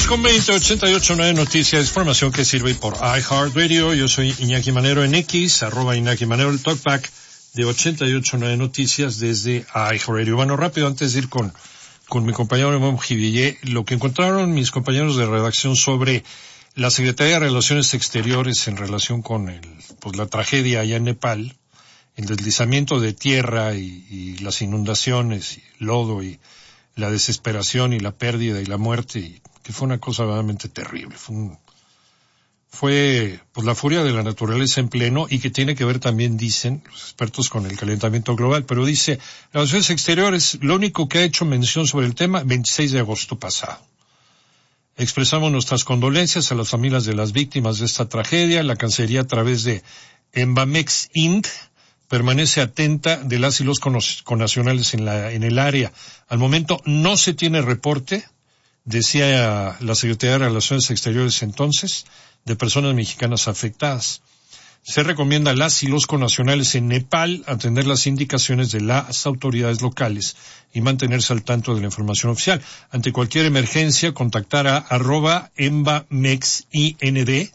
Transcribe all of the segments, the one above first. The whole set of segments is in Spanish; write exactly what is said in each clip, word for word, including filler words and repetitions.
con veinte, ochenta y ocho punto nueve Noticias, información que sirve por iHeartRadio. Yo soy Iñaki Manero en X, arroba Iñaki Manero, el talkback de ochenta y ocho punto nueve Noticias desde iHeartRadio. Bueno, rápido, antes de ir con, con mi compañero Memo Jivillé, lo que encontraron mis compañeros de redacción sobre la Secretaría de Relaciones Exteriores en relación con el, pues la tragedia allá en Nepal, el deslizamiento de tierra y, y las inundaciones, y el lodo y la desesperación y la pérdida y la muerte, y que fue una cosa verdaderamente terrible. Fue, un, fue pues la furia de la naturaleza en pleno, y que tiene que ver también, dicen los expertos, con el calentamiento global. Pero dice, Relaciones Exteriores, lo único que ha hecho mención sobre el tema, veintiséis de agosto pasado. Expresamos nuestras condolencias a las familias de las víctimas de esta tragedia. La Cancillería, a través de Embamex Incorporated, permanece atenta de las y los connacionales en la, en el área. Al momento no se tiene reporte, decía la Secretaría de Relaciones Exteriores entonces, de personas mexicanas afectadas. Se recomienda a las y los connacionales en Nepal atender las indicaciones de las autoridades locales y mantenerse al tanto de la información oficial. Ante cualquier emergencia, contactar a arroba EmbaMexIND,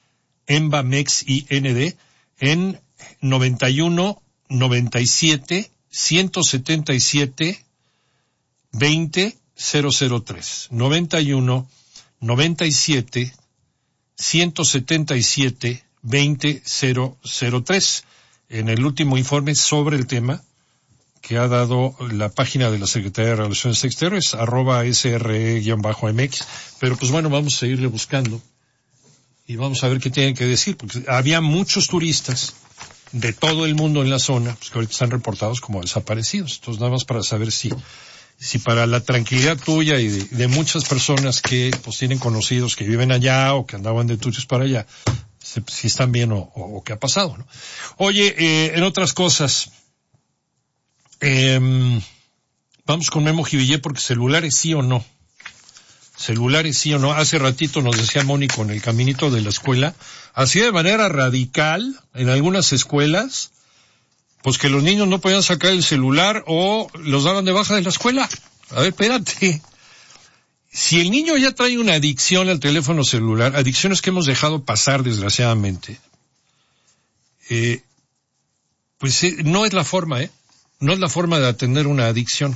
EmbaMexIND, en noventa y uno, noventa y siete, ciento setenta y siete, veinte, cero cero tres. noventa y uno, noventa y siete, ciento setenta y siete, veinte, cero cero tres. En el último informe sobre el tema que ha dado la página de la Secretaría de Relaciones Exteriores, arroba S R E-M X. Pero pues bueno, vamos a seguirle buscando y vamos a ver qué tienen que decir, porque había muchos turistas de todo el mundo en la zona, pues que ahorita están reportados como desaparecidos. Entonces, nada más para saber si, si para la tranquilidad tuya y de, de muchas personas que pues tienen conocidos que viven allá o que andaban de tuyos para allá, si, si están bien o, o, o qué ha pasado, ¿no? Oye, eh, en otras cosas, eh, vamos con Memo Jivillé, porque celulares sí o no. Celulares sí o no. Hace ratito nos decía Mónico en el caminito de la escuela, así de manera radical, en algunas escuelas, pues que los niños no podían sacar el celular o los daban de baja de la escuela. A ver, espérate. Si el niño ya trae una adicción al teléfono celular, adicciones que hemos dejado pasar desgraciadamente, eh, pues eh, no es la forma, ¿eh? No es la forma de atender una adicción.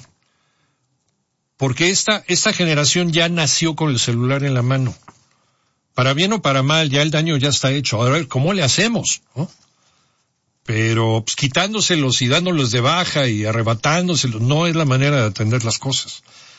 Porque esta, esta generación ya nació con el celular en la mano. Para bien o para mal, ya el daño ya está hecho. Ahora, ¿cómo le hacemos? ¿No? Pero pues, quitándoselos y dándolos de baja y arrebatándoselos no es la manera de atender las cosas.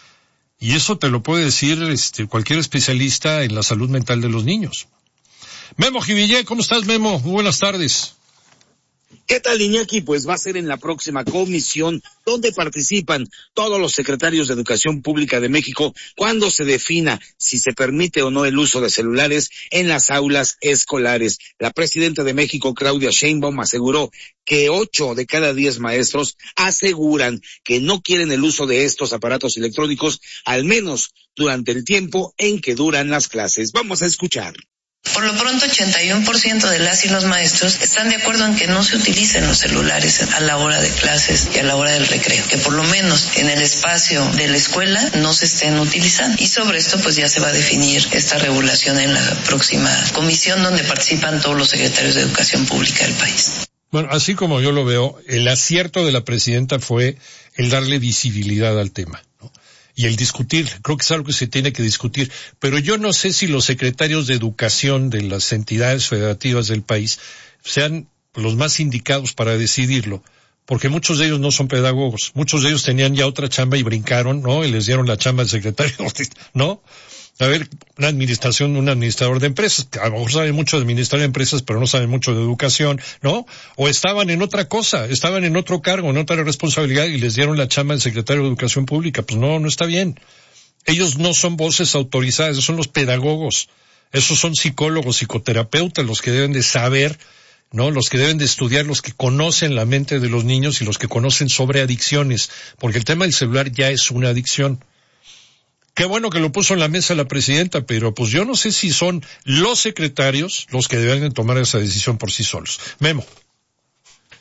Y eso te lo puede decir este, cualquier especialista en la salud mental de los niños. Memo Jivillé, ¿cómo estás, Memo? Muy buenas tardes. ¿Qué tal, Iñaki? Pues va a ser en la próxima comisión donde participan todos los secretarios de Educación Pública de México cuando se defina si se permite o no el uso de celulares en las aulas escolares. La presidenta de México, Claudia Sheinbaum, aseguró que ocho de cada diez maestros aseguran que no quieren el uso de estos aparatos electrónicos, al menos durante el tiempo en que duran las clases. Vamos a escuchar. Por lo pronto, ochenta y uno por ciento de las y los maestros están de acuerdo en que no se utilicen los celulares a la hora de clases y a la hora del recreo, que por lo menos en el espacio de la escuela no se estén utilizando. Y sobre esto pues ya se va a definir esta regulación en la próxima comisión donde participan todos los secretarios de Educación Pública del país. Bueno, así como yo lo veo, el acierto de la presidenta fue el darle visibilidad al tema, ¿no? Y el discutir, creo que es algo que se tiene que discutir, pero yo no sé si los secretarios de educación de las entidades federativas del país sean los más indicados para decidirlo, porque muchos de ellos no son pedagogos, muchos de ellos tenían ya otra chamba y brincaron, ¿no? Y les dieron la chamba al secretario, ¿no? A ver, una administración, un administrador de empresas, que a lo mejor saben mucho de administrar empresas, pero no saben mucho de educación, ¿no? O estaban en otra cosa, estaban en otro cargo, en otra responsabilidad y les dieron la chamba al secretario de Educación Pública. Pues no, no está bien. Ellos no son voces autorizadas, esos son los pedagogos. Esos son psicólogos, psicoterapeutas, los que deben de saber, ¿no? Los que deben de estudiar, los que conocen la mente de los niños y los que conocen sobre adicciones, porque el tema del celular ya es una adicción. Qué bueno que lo puso en la mesa la presidenta, pero pues yo no sé si son los secretarios los que deben de tomar esa decisión por sí solos. Memo.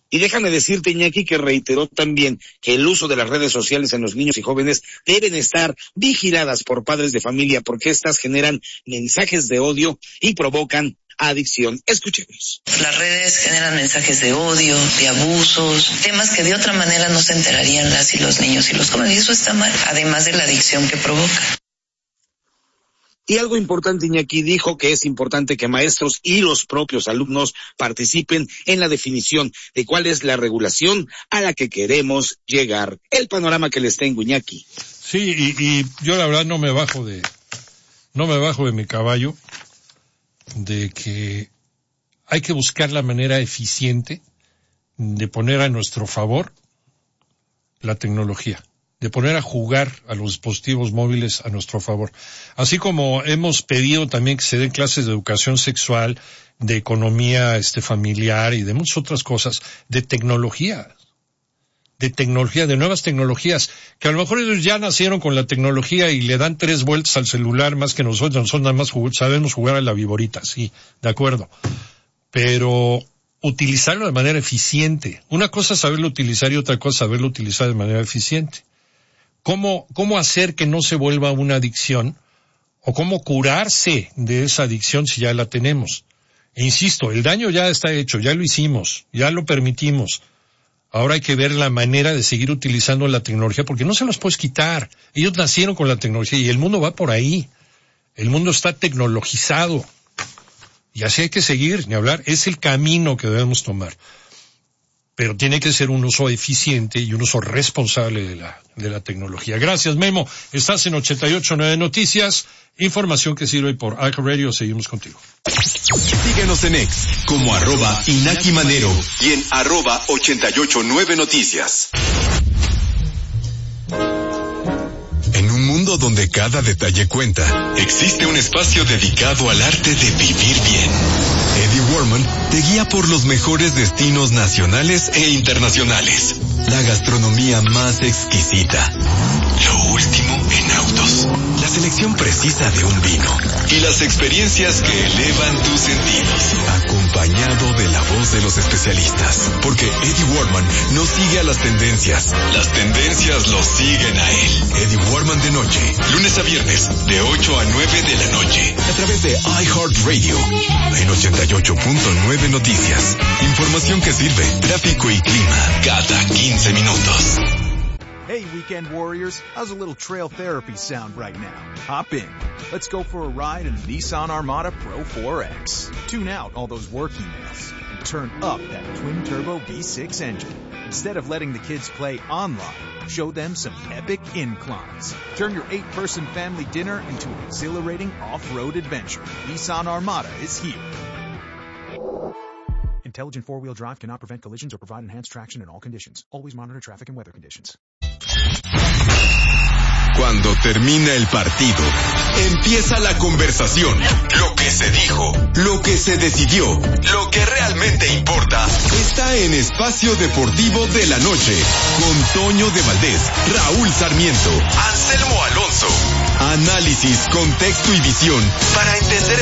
Y déjame decirte, Iñaki, que reiteró también que el uso de las redes sociales en los niños y jóvenes deben estar vigiladas por padres de familia porque estas generan mensajes de odio y provocan adicción. Escuchemos. Las redes generan mensajes de odio, de abusos, temas que de otra manera no se enterarían las y los niños y los jóvenes, y eso está mal, además de la adicción que provoca. Y algo importante, Iñaki, dijo que es importante que maestros y los propios alumnos participen en la definición de cuál es la regulación a la que queremos llegar. El panorama que les tengo, Iñaki. Sí, y, y yo la verdad no me bajo de, no me bajo de mi caballo de que hay que buscar la manera eficiente de poner a nuestro favor la tecnología, de poner a jugar a los dispositivos móviles a nuestro favor. Así como hemos pedido también que se den clases de educación sexual, de economía este familiar y de muchas otras cosas, de tecnología, de tecnología, de nuevas tecnologías, que a lo mejor ellos ya nacieron con la tecnología y le dan tres vueltas al celular más que nosotros, nosotros nada más jug- sabemos jugar a la viborita, sí, de acuerdo. Pero utilizarlo de manera eficiente. Una cosa es saberlo utilizar y otra cosa es saberlo utilizar de manera eficiente. ¿Cómo, cómo hacer que no se vuelva una adicción? ¿O cómo curarse de esa adicción si ya la tenemos? E insisto, el daño ya está hecho, ya lo hicimos, ya lo permitimos. Ahora hay que ver la manera de seguir utilizando la tecnología, porque no se los puedes quitar. Ellos nacieron con la tecnología y el mundo va por ahí. El mundo está tecnologizado. Y así hay que seguir, ni hablar. Es el camino que debemos tomar. Pero tiene que ser un uso eficiente y un uso responsable de la, de la tecnología. Gracias, Memo. Estás en ochenta y ocho punto nueve Noticias. Información que sirve por iHeartRadio. Seguimos contigo. Síguenos en X como arroba Inaki Manero y en arroba ochenta y ocho nueve Noticias. En un mundo donde cada detalle cuenta, existe un espacio dedicado al arte de vivir bien. Eddie Warman te guía por los mejores destinos nacionales e internacionales. La gastronomía más exquisita. Lo último en autos. La selección precisa de un vino. Y las experiencias que elevan tus sentidos. Acompañado de la voz de los especialistas. Porque Eddie Warman no sigue a las tendencias. Las tendencias lo siguen a él. Eddie Warman de noche. Lunes a viernes, de ocho a nueve de la noche. A través de iHeartRadio. En ochenta y ocho punto nueve Noticias. Información que sirve. Tráfico y clima. Cada quince minutos. Hey, Weekend Warriors, how's a little trail therapy sound right now? Hop in. Let's go for a ride in the Nissan Armada Pro four X. Tune out all those work emails and turn up that twin-turbo V six engine. Instead of letting the kids play online, show them some epic inclines. Turn your eight-person family dinner into an exhilarating off-road adventure. Nissan Armada is here. Intelligent four-wheel drive cannot prevent collisions or provide enhanced traction in all conditions. Always monitor traffic and weather conditions. Cuando termina el partido, empieza la conversación. Lo que se dijo, lo que se decidió, lo que realmente importa, está en Espacio Deportivo de la Noche, con Toño de Valdés, Raúl Sarmiento, Anselmo Alonso. Análisis, contexto y visión para entender